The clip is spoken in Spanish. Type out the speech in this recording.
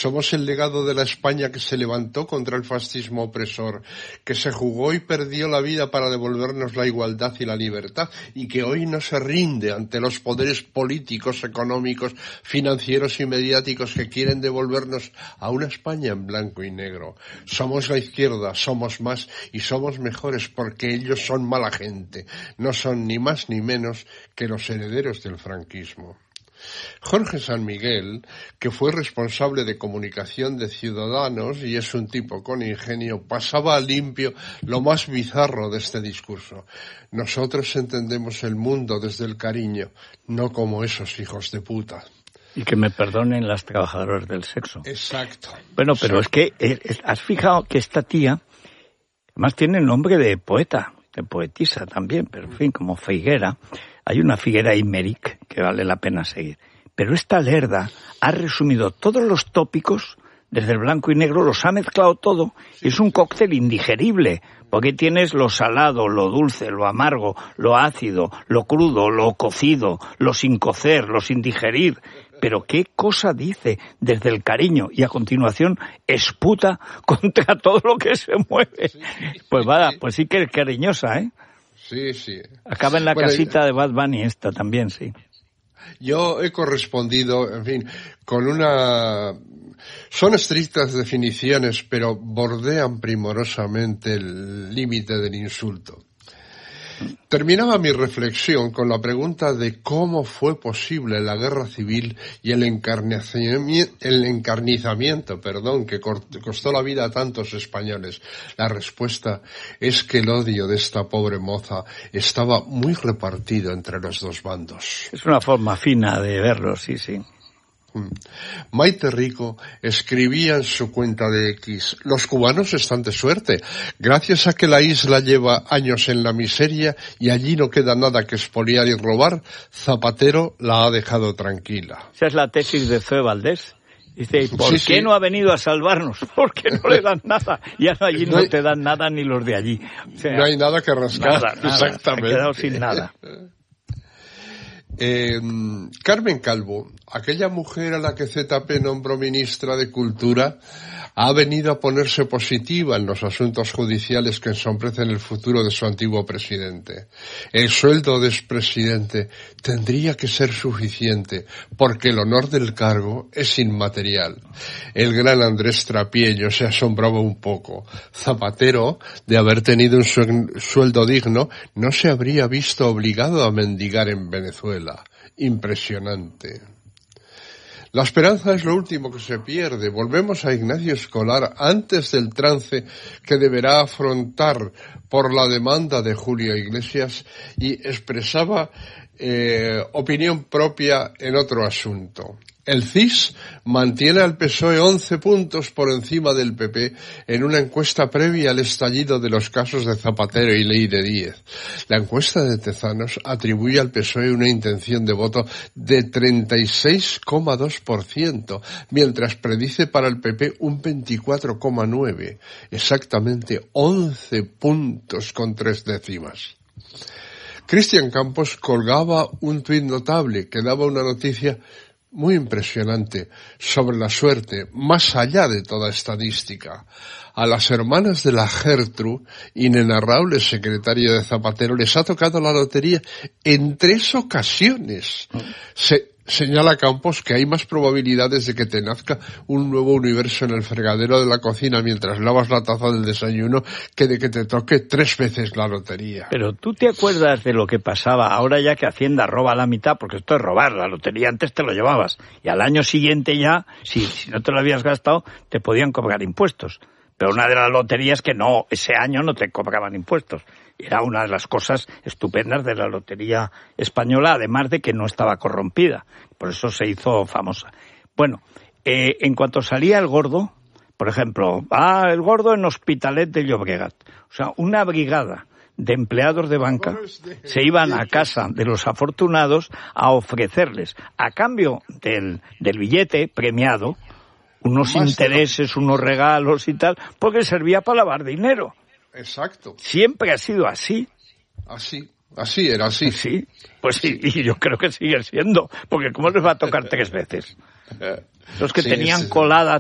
Somos el legado de la España que se levantó contra el fascismo opresor, que se jugó y perdió la vida para devolvernos la igualdad y la libertad, y que hoy no se rinde ante los poderes políticos, económicos, financieros y mediáticos que quieren devolvernos a una España en blanco y negro. Somos la izquierda, somos más y somos mejores porque ellos son mala gente, no son ni más ni menos que los herederos del franquismo. Jorge San Miguel, que fue responsable de comunicación de Ciudadanos y es un tipo con ingenio, pasaba a limpio lo más bizarro de este discurso. Nosotros entendemos el mundo desde el cariño, no como esos hijos de puta. Y que me perdonen las trabajadoras del sexo. Exacto. Bueno, pero es que has fijado que esta tía, además tiene nombre de poeta, de poetisa también, pero en fin, como Figuera. Hay una Figuera Imeric que vale la pena seguir. Pero esta lerda ha resumido todos los tópicos, desde el blanco y negro, los ha mezclado todo. Y es un cóctel indigerible, porque tienes lo salado, lo dulce, lo amargo, lo ácido, lo crudo, lo cocido, lo sin cocer, lo sin digerir. Pero qué cosa dice desde el cariño y a continuación esputa contra todo lo que se mueve. Pues vaya, pues sí que es cariñosa, ¿eh? Sí, sí. Acaba en la casita de Bad Bunny esta también, sí. Yo he correspondido, en fin, con una... Son estrictas definiciones, pero bordean primorosamente el límite del insulto. Terminaba mi reflexión con la pregunta de cómo fue posible la guerra civil y el encarnizamiento, que costó la vida a tantos españoles. La respuesta es que el odio de esta pobre moza estaba muy repartido entre los dos bandos. Es una forma fina de verlo, sí, sí. Maite Rico escribía en su cuenta de X: los cubanos están de suerte, gracias a que la isla lleva años en la miseria y allí no queda nada que expoliar y robar, Zapatero la ha dejado tranquila. Esa es la tesis de Zoe Valdés. Dice, ¿por qué no ha venido a salvarnos? Porque no le dan nada. Ya allí no te dan nada ni los de allí. O sea, no hay nada que rascar. Nada, exactamente. Se ha quedado sin nada. Carmen Calvo, aquella mujer a la que ZP nombró ministra de Cultura, ha venido a ponerse positiva en los asuntos judiciales que ensombrecen el futuro de su antiguo presidente. El sueldo de expresidente tendría que ser suficiente, porque el honor del cargo es inmaterial. El gran Andrés Trapiello se asombraba un poco. Zapatero, de haber tenido un sueldo digno, no se habría visto obligado a mendigar en Venezuela. Impresionante. La esperanza es lo último que se pierde. Volvemos a Ignacio Escolar antes del trance que deberá afrontar por la demanda de Julio Iglesias y expresaba opinión propia en otro asunto. El CIS mantiene al PSOE 11 puntos por encima del PP en una encuesta previa al estallido de los casos de Zapatero y Ley de Díez. La encuesta de Tezanos atribuye al PSOE una intención de voto de 36,2%, mientras predice para el PP un 24,9%, exactamente 11 puntos con 3 décimas. Cristian Campos colgaba un tuit notable que daba una noticia muy impresionante sobre la suerte, más allá de toda estadística. A las hermanas de la Gertrude, inenarrable secretaria de Zapatero, les ha tocado la lotería en 3 ocasiones. Señala Campos que hay más probabilidades de que te nazca un nuevo universo en el fregadero de la cocina mientras lavas la taza del desayuno que de que te toque 3 veces la lotería. Pero ¿tú te acuerdas de lo que pasaba ahora ya que Hacienda roba la mitad? Porque esto es robar, la lotería antes te lo llevabas y al año siguiente ya, si no te lo habías gastado, te podían cobrar impuestos. Pero una de las loterías que no, ese año no te cobraban impuestos. Era una de las cosas estupendas de la lotería española, además de que no estaba corrompida. Por eso se hizo famosa. Bueno, en cuanto salía el Gordo, por ejemplo, el Gordo en Hospitalet de Llobregat. O sea, una brigada de empleados de banca se iban a casa de los afortunados a ofrecerles, a cambio del billete premiado, unos intereses, unos regalos y tal, porque servía para lavar dinero. Exacto. Siempre ha sido así. Así era. Sí, pues sí, y yo creo que sigue siendo, porque ¿cómo les va a tocar 3 veces? Los que tenían colada